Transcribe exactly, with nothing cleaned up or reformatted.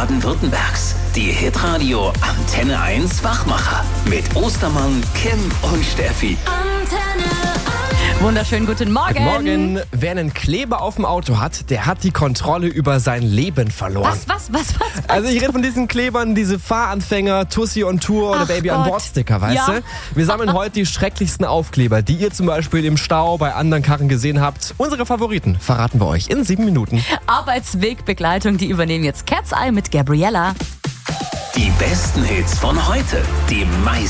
Baden-Württembergs. Die Hitradio Antenne eins Wachmacher mit Ostermann, Kim und Steffi. Antenne eins. Wunderschönen guten Morgen. Guten Morgen. Wer einen Kleber auf dem Auto hat, der hat die Kontrolle über sein Leben verloren. Was, was, was, was? was? Also ich rede von diesen Klebern, diese Fahranfänger, Tussi on Tour oder Ach Baby Gott. on Board Sticker, weißt Ja. du? Wir sammeln heute die schrecklichsten Aufkleber, die ihr zum Beispiel im Stau bei anderen Karren gesehen habt. Unsere Favoriten verraten wir euch in sieben Minuten. Arbeitswegbegleitung, die übernehmen jetzt Cat's Eye mit Gabriella. Die besten Hits von heute, die meisten